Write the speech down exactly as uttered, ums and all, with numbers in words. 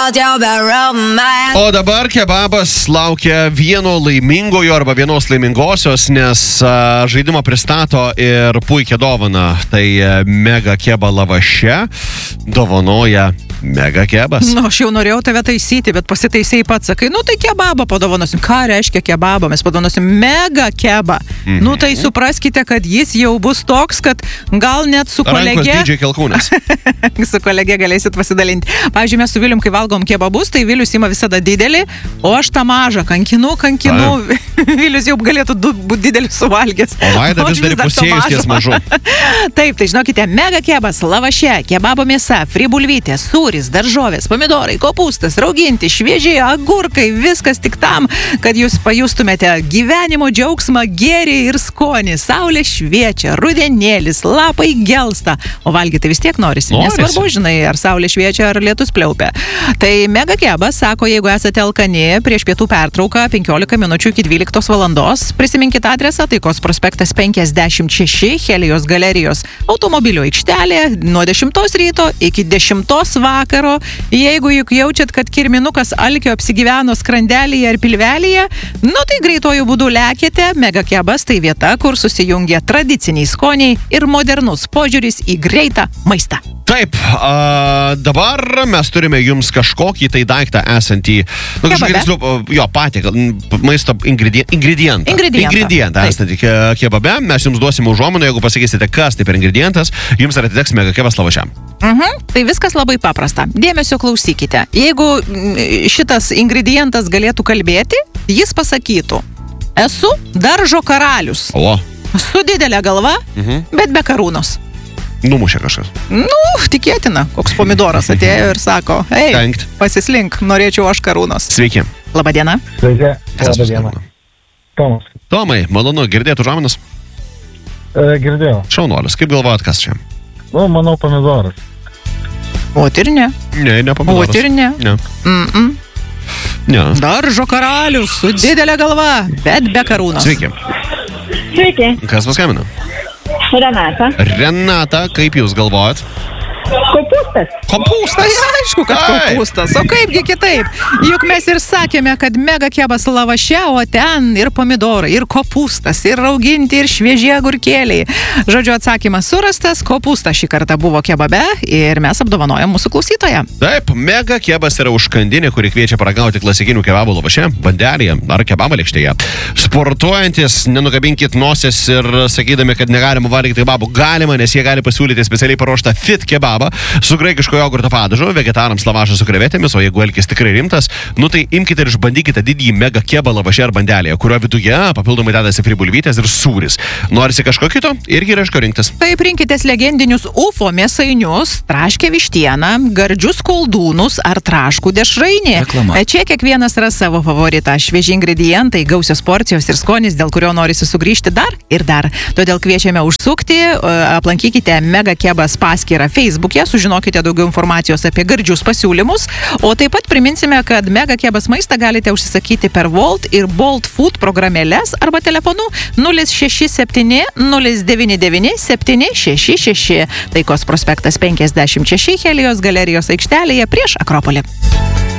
O dabar kebabas laukia vieno laimingojo arba vienos laimingosios, nes uh, žaidimą pristato ir puikia dovana. Tai uh, Mega Keba lavaše dovanoja Mega Kebas. Nu, aš jau norėjau tave taisyti, bet pasitaisėjai pats, sakai, nu tai kebabą padovanosim. Ką reiškia kebabą? Mes padovanosim Mega Kebą. Mhm. Nu tai supraskite, kad jis jau bus toks, kad gal net su kolege... Rankos dydžiai kelkūnės. Su kolege galėsit pasidalinti. Pavyzdžiui, mes su Vilium, kai valgom kebabus, tai Vilius ima visada didelį, o aš tą mažą kankinu, kankinu. Vilius jau galėtų būti didelis suvalgęs. O Vaida vis dar pusėjus ties mažu. Taip, tai žinokite, Mega Kebas lavaše, kebabo mėsa, fri bulvytė, sūris, daržovės, pomidorai, kopūstas, rauginti, šviežiai agurkai, viskas tik tam, kad jūs pajustumėte gyvenimo džiaugsmą, gėrį ir skonį. Saulė šviečia, rudenėlis, lapai gelsta, o valgyti vis tiek norisi. Norisi. Nesvarbu, žinai, ar saulė šviečia, ar lietus pliaupia. Tai Mega Kebas sako, jeigu esate alkani, prieš pietų pertrauką penkiolika minučių iki dvyliktos valandos, prisiminkite adresą, Taikos prospektas penkiasdešimt šeši, Helijos galerijos automobilio aikštelė, nuo dešimtos ryto iki dešimtos vakaro. Jeigu juk jaučiat, kad kirminukas alkio apsigyveno skrandelėje ar pilvelėje, nu tai greituoju būdu lekėte. Mega Kebas tai vieta, kur susijungia tradiciniai skoniai ir modernus požiūris į greitą maistą. Taip, a, dabar mes turime jums kažkokį tai daiktą esantį, nu, kažkokį, jo, patį, maisto ingredientą. Ingredientą. Ingredientą esantį kebabe. Mes jums duosime užuominą, jeigu pasakysite, kas tai per ingredientas, jums atiteks Mega Kebas lavaše. Mhm, tai viskas labai paprasta. Dėmesio klausykite. Jeigu šitas ingredientas galėtų kalbėti, jis pasakytų: esu daržo karalius. O. Su didelė galva, mhm. bet be karūnos. Numušė kažkas. Nu, tikėtina. Koks pomidoras atėjo ir sako: ei, Tenkt. pasislink, norėčiau aš karūnos. Sveiki. Labadiena. Sveiki. Kas Labadiena. Tomas. Tomai, malonu, girdėtų užuominas? E, girdėjau. Šaunuolis, kaip galvojat, kas čia? Nu, manau, pomidoras. O ir ne. Ne, ne pomidoras. O ir ne. Ne. Mm-mm. Ne. Daržo karalius su didelė galva, bet be karūnos. Sveiki. Sveiki, Kas paskambino? Renata. Renata, kaip jūs galvojat? Kopūstas. Kopūstas. Tai aišku, kad Ai. kopūstas. O kaipgi kitaip? Juk mes ir sakėme, kad Mega Kebas lavaše, o ten ir pomidorai, ir kopūstas, ir rauginti, ir šviežie agurkėliai. Žodžiu, atsakymas surastas, kopūstas šį kartą buvo kebabe ir mes apdovanojam mūsų klausytoją. Taip, Mega Kebas yra užkandinė, kuri kviečia paragauti klasikinių kebabų lavaše, bandelėje ar kebabo lėkštėje. Sportuojantis, nenukabinkit nosies ir sakydami, kad negalima valgyti kebabų. Galima, nes jie gali pasiūlyti specialiai paruoštą fit kebabą su graikiško jogurto padažu, vegetarams lavašą su krevetėmis, o jeigu elkis tikrai rimtas, nu tai imkite ir išbandykite didįjį Mega Kebą lavaše ar bandelėje, kurio viduje papildomai dedasi fri bulvytės ir sūris. Norisi kažko kito, irgi yra iš ko rinktis. Taip, rinkitės legendinius ufo mėsainius, traškę vištieną, gardžius koldūnus ar traškų dešrainį. Reklama. Čia kiekvienas yra savo favoritą. Švieži ingredientai, gausios porcijos ir skonis, dėl kurio norisi sugrįžti dar ir dar. Todėl kviečiame užsukti, aplankykite Mega Kebas paskyrą Facebook'e, sužinokite daugiau informacijos apie gardžius pasiūlymus, o taip pat priminsime, kad Mega Kebas maistą galite užsisakyti per Volt ir Bolt Food programėles arba telefonu nulis šeši septyni nulis devyni devyni septyni šeši šeši. Taikos prospektas penkiasdešimt šeši, Helijos galerijos aikštelėje prieš Akropolį.